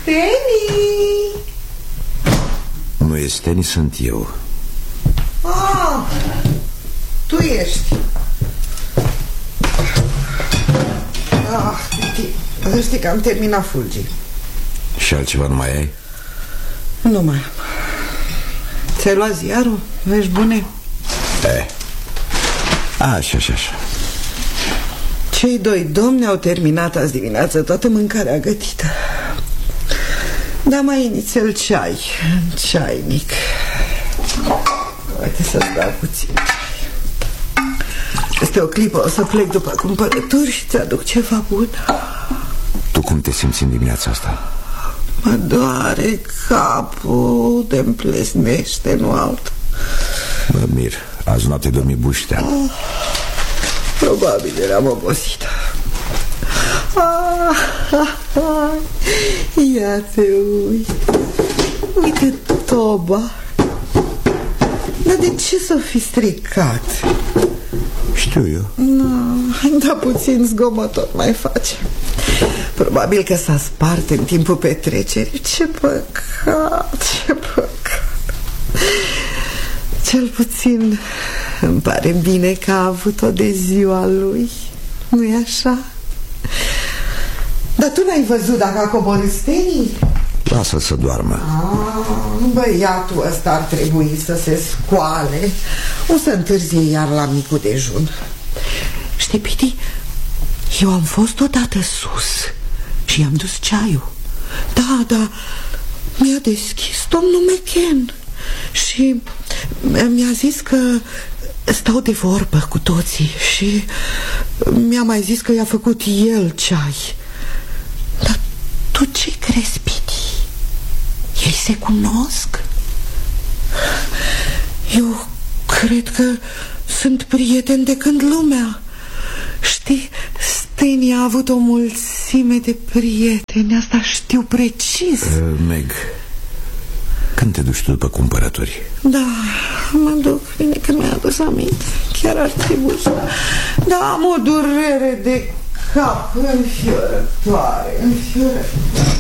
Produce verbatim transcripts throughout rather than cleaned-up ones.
Steni! Nu e Steni, sunt eu. Ah, tu ești. Ah, Titi, știi că am terminat fulgii. Și altceva nu mai ai? Nu mai am. Ți-ai luat ziarul? Ești bune? E, așa, așa, așa. Cei doi domni au terminat azi dimineață toată mâncarea gătită. Dar mai inițial ceai în ceainic. Uite să-ți dau puțin. Peste o clipă o să plec după cumpărături și ți-aduc ceva bun. Tu cum te simți în dimineața asta? Mă doare capul, de-mi plesnește, nu alt. Mă mir, azi noapte dormi buștea. Oh, probabil eram obosită. Ah, ah, ah. Ia te uite. Uite toba. Dar de ce s-o fi stricat? Știu eu. No, dar puțin zgomot tot mai face. Probabil că s-a spart în timpul petrecerii. Ce păcat, ce păcat. Cel puțin îmi pare bine că a avut-o de ziua lui. Nu-i așa? Dar tu n-ai văzut dacă a coborât Steni? Lasă-l să doarmă. Ah, băiatul ăsta ar trebui să se scoale. O să întârzie iar la micul dejun. Știi, Piti, eu am fost odată sus și i-am dus ceaiul. Da, da, mi-a deschis domnul McCann și mi-a zis că stau de vorbă cu toții și mi-a mai zis că i-a făcut el ceai. Dar tu ce crezi, Piti? Ei se cunosc? Eu cred că sunt prieteni de când lumea. Știi, Steni a avut o mulțime de prieteni. Asta știu precis. uh, Meg, când te duci tu după cumpărături? Da, mă duc. Bine că mi-a adus aminte. Chiar ar trebui. Da, am o durere de cap înfiorătoare, înfiorătoare.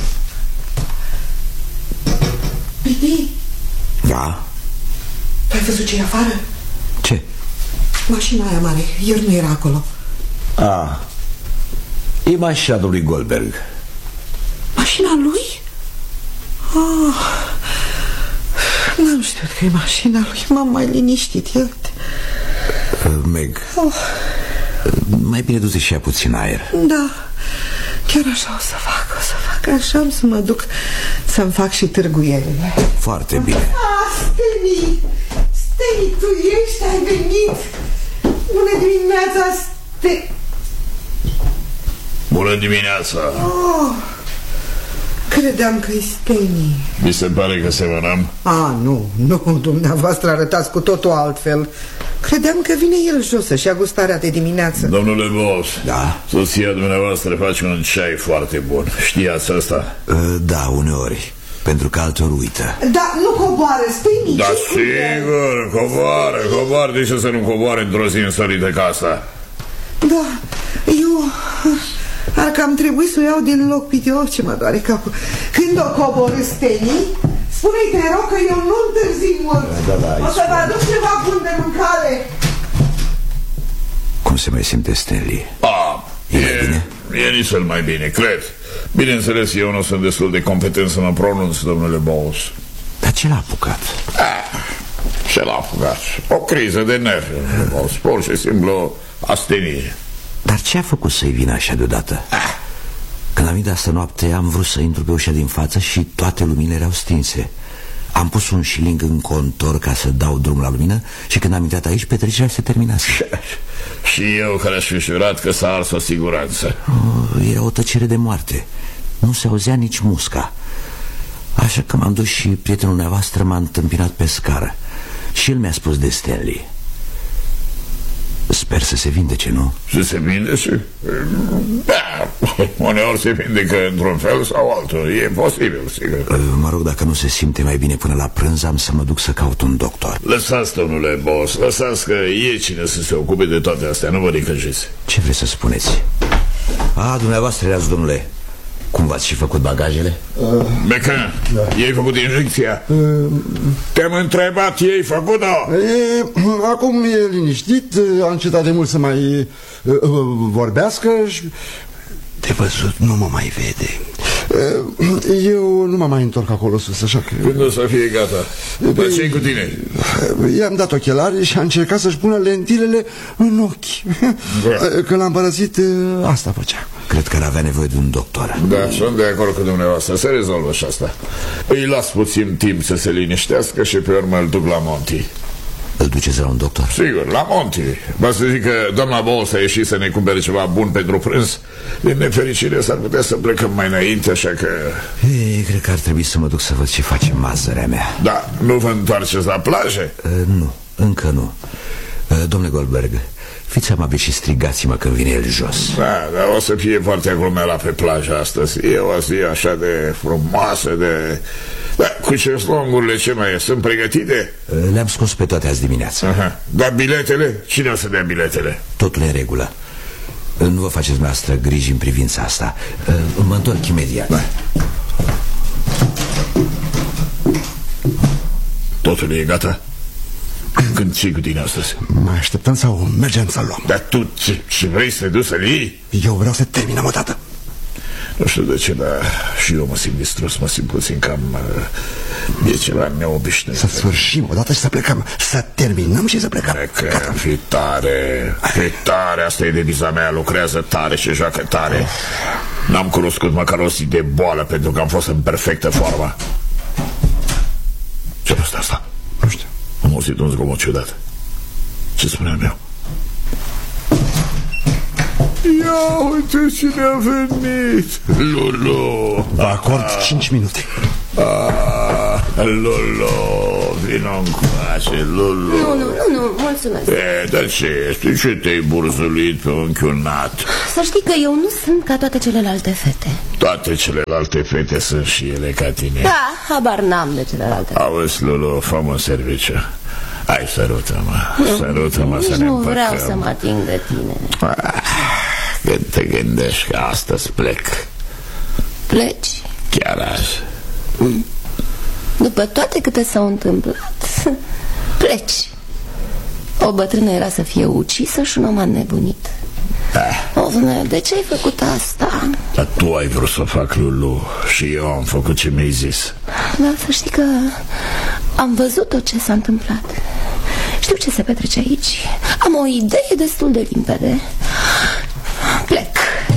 Piti? Da? Ai văzut ce e afară? Ce? Mașina aia mare, ieri nu era acolo. Ah, e mașina lui Goldberg. Mașina lui? Ah, n-am știut că e mașina lui. M-am mai liniștit, eu. uh, Meg, oh. Mai bine du-te și ia puțin aer. Da, chiar așa o să fac. O să fac așa, am să mă duc să-mi fac și târguielile. Foarte bine. Ah, Steni! Steni, tu ești, ai venit. Bună dimineața, Steni. Bună dimineața. Oh, credeam că e Steni. Mi se pare că semănăm. Ah, nu, nu, dumneavoastră arătați cu totul altfel. Credeam că vine el jos să-și ia gustarea de dimineață. Domnule boss, da? Soția dumneavoastră face un ceai foarte bun. Știați asta? Uh, da, uneori. Pentru că altor uită. Da, nu coboară, Steni. Da, sigur, coboară, coboară. De ce să nu coboare într-o zi însărită ca asta? Da, eu... Ar că am trebuit să o iau din loc, Piti, oh, ce mă doare capul. Când o coborâ, Steni, spune-i, te rog, că eu nu întârzi mult. Da, da, da, o să vă aduc ceva bun de mâncare. Cum se mai simte Stanley? Ah, e, e mai bine? E nici cel mai bine, cred. Bineînțeles, eu nu sunt destul de competent să mă pronunț, domnule boss. Dar ce l-a apucat? Ah, ce l-a apucat? O criză de nervi, domnule boss. Pur și simplu astenie. Dar ce a făcut să-i vină așa deodată? Ah. Când am venit astă noapte, am vrut să intru pe ușa din față și toate luminile erau stinse. Am pus un șiling în contor ca să dau drum la lumină și când am intrat aici, petrecerea se terminase. Și eu care aș fi jurat că s-a ars o siguranță. Oh, era o tăcere de moarte. Nu se auzea nici musca. Așa că m-am dus și prietenul dumneavoastră m-a întâmpinat pe scară. Și el mi-a spus de Stanley. Sper să se vindece, nu? Să se vindece? Da, uneori se vindecă într-un fel sau altul. E posibil, sigur. Mă rog, dacă nu se simte mai bine până la prânz, am să mă duc să caut un doctor. Lăsați, domnule boss, lăsați că e cine să se ocupe de toate astea. Nu vă necăjiți. Ce vreți să spuneți? A, dumneavoastră erați, domnule. Cum v-ați și făcut bagajele? Uh, Becă, da. Ei făcut injecția? Uh, Te-am întrebat, ei făcut-o? E, acum e liniștit, a încetat de mult să mai uh, vorbească și... De văzut nu mă mai vede. Eu nu mă mai întorc acolo sus, așa că... Când o să fie gata? Dar ce-i cu tine? I-am dat ochelari și a încercat să-și pună lentilele în ochi. Da. Când l-am părăsit, asta făcea. Cred că n-avea nevoie de un doctor. Da, sunt de acord cu dumneavoastră. Se rezolvă și asta. Îi las puțin timp să se liniștească și pe urmă îl duc la Monti. Îl duceți la un doctor? Sigur, la Monti. Vă să zic că doamna Bowles a ieșit să ne cumpere ceva bun pentru prânz. Din nefericire s-ar putea să plecăm mai înainte, așa că... Ei, cred că ar trebui să mă duc să văd ce face mazărea mea. Da, nu vă întoarceți la plaje? Uh, nu, încă nu. uh, Domnule Goldberg, fiți amabil și strigați-mă când vine el jos. Da, dar o să fie foarte aglomerat pe plajă astăzi. E o zi așa de frumoasă, de... Da, cu șezlongurile ce mai e? Sunt pregătite? Le-am scos pe toate azi dimineața. Aha. Dar biletele? Cine o să dea biletele? Totul e în regulă. Nu vă faceți dumneavoastră griji în privința asta. Mă întorc imediat. Da. Totul e gata? Când ții cu tine astăzi? Mai așteptăm sau mergem să luăm? Dar tu ce, ce vrei să te duci să-l iei? Eu vreau să terminăm o dată. Nu știu de ce, dar și eu mă simt distrus, mă simt puțin cam... E ceva neobișnuit. Să sfârșim odată și să plecăm. Să terminăm și să plecăm. Că fi tare, fi tare, asta e deviza mea, lucrează tare și joacă tare. N-am cunoscut măcar o zi de boală pentru că am fost în perfectă formă. Ce-a fost asta? Nu știu. Am auzit un zgomot ciudat. Ce spuneam eu? Ia uite cine a venit. Lulu. Vă acord cinci minute. Ah, Lulu, vino încoace, Lulu. Nu, nu, nu, nu, mulțumesc. E, dar ce este? Ce te-ai burzulit pe unchiul Nat? Să știi că eu nu sunt ca toate celelalte fete. Toate celelalte fete sunt și ele ca tine. Da, habar n-am de celelalte. Auzi, Lulu, fă-mă un serviciu. Hai, sărută-mă, sărută-mă să ne nu împăcăm. vreau să mă ating de tine. Ah, când te gândești că astăzi plec. Pleci? Chiar azi. După toate câte s-au întâmplat, pleci. O bătrână era să fie ucisă și un om a nebunit. Ah. Ofne, de ce ai făcut asta? Dar tu ai vrut să fac, Lulu, și eu am făcut ce mi-ai zis. Dar să știi că am văzut tot ce s-a întâmplat. Știu ce se petrece aici. Am o idee destul de limpede. Plec.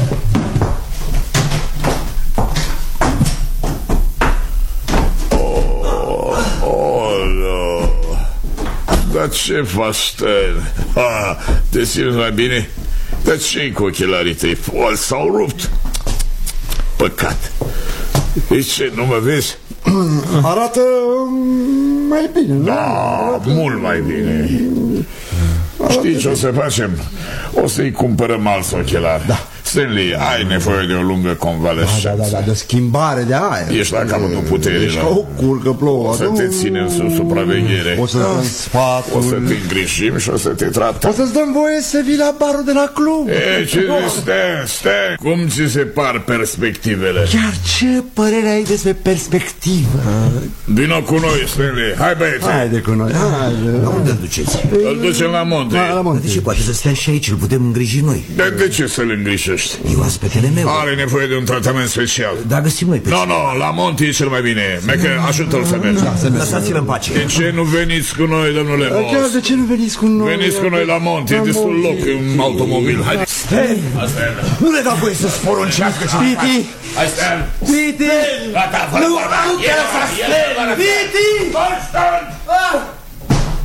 Oh, oh, no. Dar ce faci, Stan? Ah, te simți mai bine? Dar ce-i cu ochelarii tăi? Poal s-au rupt. Păcat. Deci ce, nu mă vezi? Arată mai bine, nu? Da, mult mai bine. Știi ce o să facem? O să-i cumpărăm alți ochelari. Da. Stanley, ai nevoie de o lungă convalescență. Da, da, da, de schimbare de aer. Ești la capătul puterii. Ești ca o curcă plouă. O să te ținem sub supraveghere. O să dăm sfatul. O să te îngrijim și o să te tratăm. O să-ți dăm voie să vii la barul de la club. E, ce stai, stai. Cum ți se par perspectivele? Chiar ce părere ai despre perspectivă? Vino cu noi, Stanley. Hai, băieți. Haide cu noi, haide. La unde îl duceți? Îl ducem la Monte. La, la Monte. De ce poate să stea și aici? Îl putem îngriji noi. De, de ce să-l îngrijești? E oaspetele meu. Are nevoie de un tratament special. Da, găsim noi pe Nu, no, nu, no, la Monte e cel mai bine. Mecă, ajută-l să mergi. Lăsați-l în pace. De ce nu veniți cu noi, domnule Boss? Chiar de ce nu veniți cu noi? Veniți cu noi la Monte, e destul loc în automobil. Hai. Stai! Nu le dau voie să-ți poruncească. Piti! Hai, Stan! Piti! Gata, fără vorba! Nu te lăsa, Piti! Constant!